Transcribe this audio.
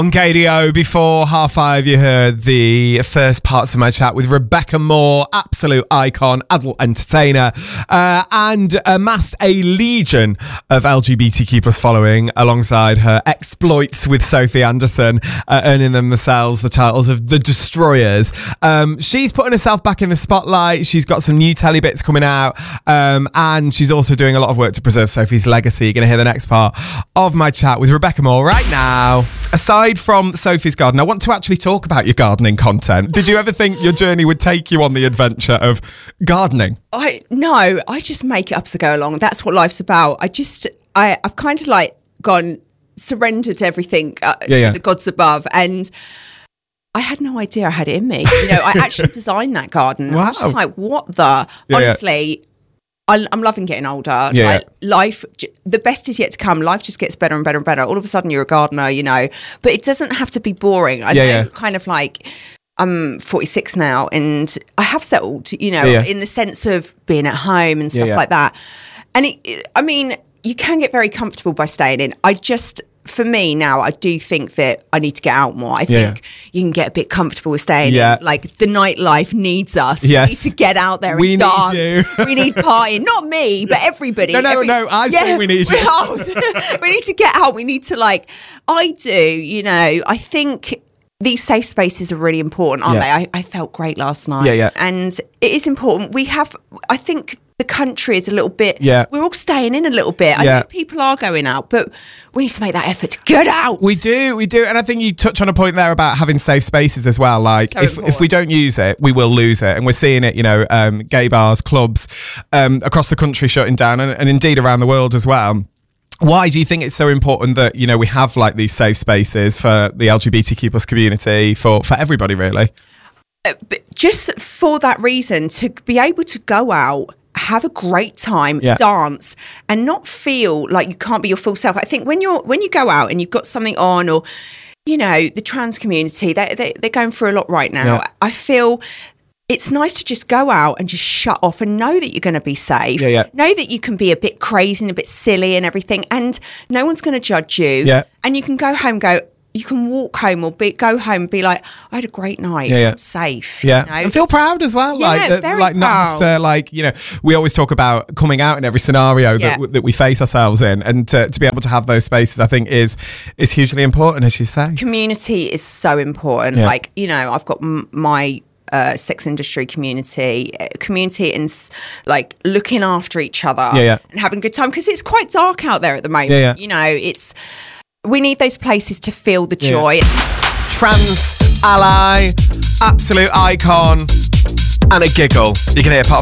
On KDO, before 5:30, you heard the first parts of my chat with Rebecca Moore, absolute icon, adult entertainer, and amassed a legion of LGBTQ plus following alongside her exploits with Sophie Anderson, earning them themselves the titles of The Destroyers. She's putting herself back in the spotlight. She's got some new telly bits coming out, and she's also doing a lot of work to preserve Sophie's legacy. You're going to hear the next part of my chat with Rebecca Moore right now. Aside from Sophie's garden, I want to actually talk about your gardening content. Did you ever think your journey would take you on the adventure of gardening? No, I just make it up as I go along. That's what life's about. I've kind of like surrendered everything to the gods above, and I had no idea I had it in me. You know, I actually designed that garden. Wow. I was just like, what the? Honestly, I'm loving getting older. Life, the best is yet to come. Life just gets better and better and better. All of a sudden, you're a gardener, you know. But it doesn't have to be boring. I know, kind of like, I'm 46 now, and I have settled, you know, in the sense of being at home and stuff like that. And I mean, you can get very comfortable by staying in. For me now, I do think that I need to get out more. I think you can get a bit comfortable with staying in. Like, the nightlife needs us. Yes. We need to get out there and dance. Need you. We need partying. Not me, but everybody. No. I say we need you. We need to get out. We need to, I do, you know, I think these safe spaces are really important, aren't they? I felt great last night. And it is important. I think the country is a little bit, we're all staying in a little bit. I know people are going out, but we need to make that effort to get out. We do. And I think you touch on a point there about having safe spaces as well. Like, so if we don't use it, we will lose it. And we're seeing it, you know, gay bars, clubs across the country shutting down, and indeed around the world as well. Why do you think it's so important that, you know, we have like these safe spaces for the LGBTQ plus community, for everybody really? Just for that reason, to be able to go out, have a great time, dance, and not feel like you can't be your full self. I think when you go out and you've got something on, or, you know, the trans community, they're going through a lot right now. I feel it's nice to just go out and just shut off and know that you're going to be safe. Know that you can be a bit crazy and a bit silly and everything, and no one's going to judge you. And you can go home, you can walk home or go home and be like, I had a great night. I'm safe. You know? And feel proud as well. Very proud. Not have to, you know, we always talk about coming out in every scenario that we face ourselves in, and to be able to have those spaces, I think is hugely important, as you say. Community is so important. Like, you know, I've got my sex industry community and like looking after each other and having a good time, because it's quite dark out there at the moment. You know, we need those places to feel the joy. Trans ally, absolute icon, and a giggle. You can hear part